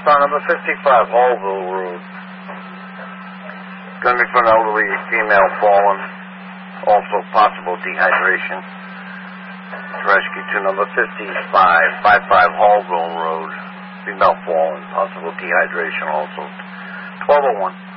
on number 55 Hallville Road. Going to be for an elderly female fallen. Also possible dehydration. Rescue to number 55 Hallville Road. Female fallen. Possible dehydration also. 1201.